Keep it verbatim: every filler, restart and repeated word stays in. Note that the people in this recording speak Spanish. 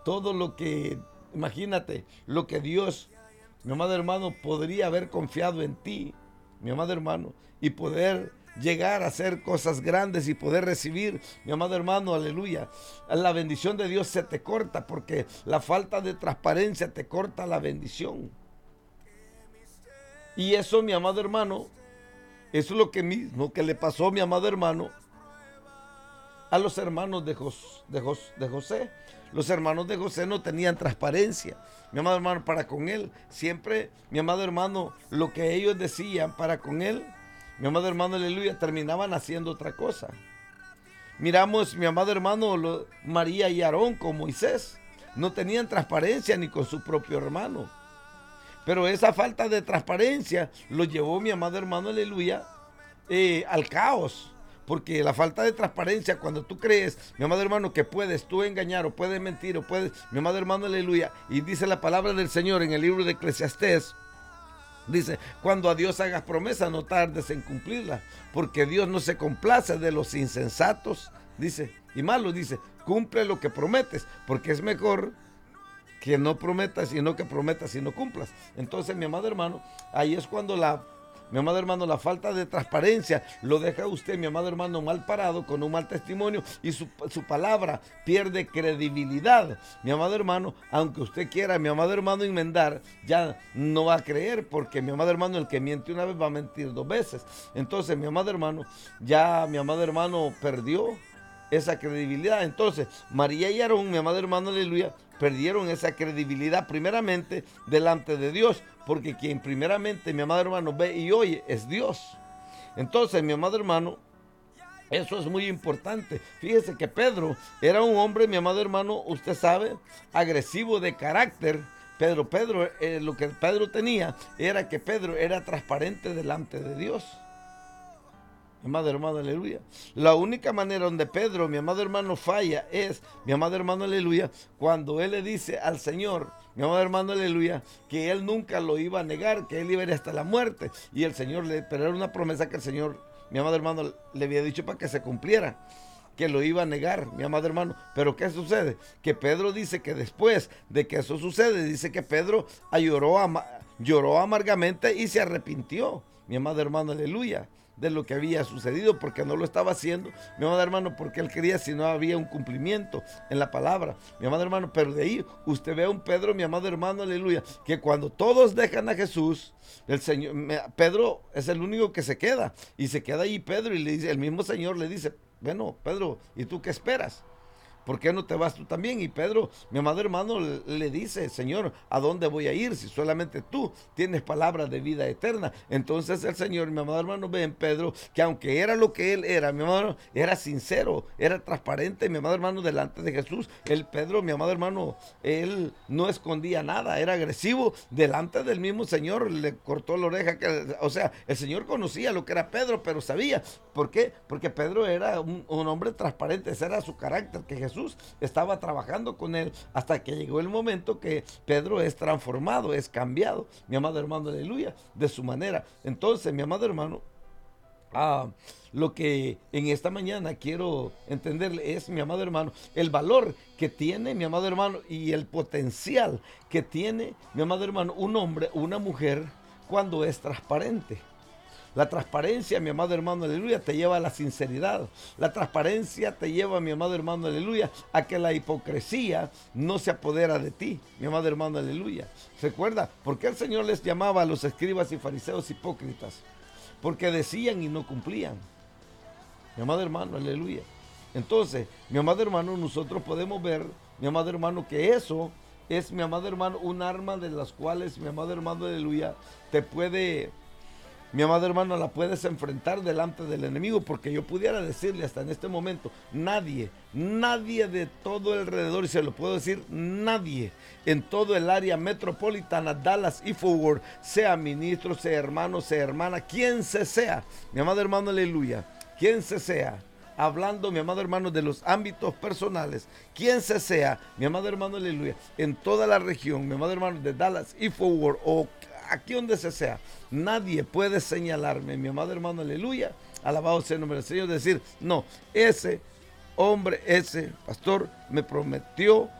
todo lo que, imagínate, lo que Dios, mi amado hermano, podría haber confiado en ti, mi amado hermano, y poder llegar a hacer cosas grandes y poder recibir, mi amado hermano, aleluya. La bendición de Dios se te corta porque la falta de transparencia te corta la bendición. Y eso, mi amado hermano, eso es lo que mismo que le pasó, mi amado hermano, a los hermanos de, Jos, de, Jos, de José. Los hermanos de José no tenían transparencia, mi amado hermano, para con él. Siempre, mi amado hermano, lo que ellos decían para con él, mi amado hermano, aleluya, terminaban haciendo otra cosa. Miramos, mi amado hermano, lo, María y Aarón con Moisés. No tenían transparencia ni con su propio hermano. Pero esa falta de transparencia lo llevó, mi amado hermano, aleluya, eh, al caos. Porque la falta de transparencia, cuando tú crees, mi amado hermano, que puedes tú engañar o puedes mentir o puedes, mi amado hermano, aleluya, y dice la palabra del Señor en el libro de Eclesiastés, dice, cuando a Dios hagas promesa, no tardes en cumplirla, porque Dios no se complace de los insensatos, dice, y malos, dice, cumple lo que prometes, porque es mejor que no prometas y no que prometas y no cumplas. Entonces, mi amado hermano, ahí es cuando la, mi amado hermano, la falta de transparencia lo deja a usted, mi amado hermano, mal parado, con un mal testimonio, y su, su palabra pierde credibilidad. Mi amado hermano, aunque usted quiera, mi amado hermano, enmendar, ya no va a creer, porque mi amado hermano, el que miente una vez va a mentir dos veces. Entonces, mi amado hermano, ya mi amado hermano perdió esa credibilidad. Entonces, María y Aarón, mi amado hermano, aleluya, perdieron esa credibilidad primeramente delante de Dios, porque quien primeramente, mi amado hermano, ve y oye es Dios. Entonces, mi amado hermano, eso es muy importante. Fíjese que Pedro era un hombre, mi amado hermano, usted sabe, agresivo de carácter. Pedro, Pedro, eh, lo que Pedro tenía era que Pedro era transparente delante de Dios. Mi amado hermano, aleluya. La única manera donde Pedro, mi amado hermano, falla es, mi amado hermano, aleluya, cuando él le dice al Señor, mi amado hermano, aleluya, que él nunca lo iba a negar, que él iba a ir hasta la muerte. Y el Señor le, pero era una promesa que el Señor, mi amado hermano, le había dicho para que se cumpliera, que lo iba a negar, mi amado hermano. Pero ¿qué sucede? Que Pedro dice que después de que eso sucede, dice que Pedro lloró, ama, lloró amargamente y se arrepintió, mi amado hermano, aleluya, de lo que había sucedido, porque no lo estaba haciendo, mi amado hermano, porque él quería, si no había un cumplimiento en la palabra, mi amado hermano. Pero de ahí usted ve a un Pedro, mi amado hermano, aleluya, que cuando todos dejan a Jesús, el Señor, Pedro es el único que se queda, y se queda ahí Pedro, y le dice, el mismo Señor le dice, bueno, Pedro, ¿y tú qué esperas? ¿Por qué no te vas tú también? Y Pedro, mi amado hermano, le dice, Señor, ¿a dónde voy a ir si solamente tú tienes palabras de vida eterna? Entonces el Señor, mi amado hermano, ve en Pedro que aunque era lo que él era, mi amado hermano, era sincero, era transparente, mi amado hermano, delante de Jesús. El Pedro, mi amado hermano, él no escondía nada, era agresivo delante del mismo Señor, le cortó la oreja. Que, o sea, el Señor conocía lo que era Pedro, pero sabía. ¿Por qué? Porque Pedro era un, un hombre transparente, ese era su carácter, que Jesús Jesús estaba trabajando con él hasta que llegó el momento que Pedro es transformado, es cambiado, mi amado hermano, aleluya, de su manera. Entonces, mi amado hermano, ah, lo que en esta mañana quiero entenderle es, mi amado hermano, el valor que tiene, mi amado hermano, y el potencial que tiene, mi amado hermano, un hombre o una mujer cuando es transparente. La transparencia, mi amado hermano, aleluya, te lleva a la sinceridad. La transparencia te lleva, mi amado hermano, aleluya, a que la hipocresía no se apodera de ti, mi amado hermano, aleluya. Recuerda, ¿por qué el Señor les llamaba a los escribas y fariseos hipócritas? Porque decían y no cumplían. Mi amado hermano, aleluya. Entonces, mi amado hermano, nosotros podemos ver, mi amado hermano, que eso es, mi amado hermano, un arma de las cuales, mi amado hermano, aleluya, te puede... Mi amado hermano, la puedes enfrentar delante del enemigo, porque yo pudiera decirle hasta en este momento, nadie, nadie de todo alrededor, y se lo puedo decir, nadie en todo el área metropolitana, Dallas y Fort Worth, sea ministro, sea hermano, sea hermana, quien se sea, mi amado hermano, aleluya, quien se sea, hablando, mi amado hermano, de los ámbitos personales, quien se sea, mi amado hermano, aleluya, en toda la región, mi amado hermano, de Dallas y Fort Worth, o aquí donde se sea, nadie puede señalarme, mi amado hermano, aleluya, alabado sea el nombre del Señor, decir, no, ese hombre, ese pastor me prometió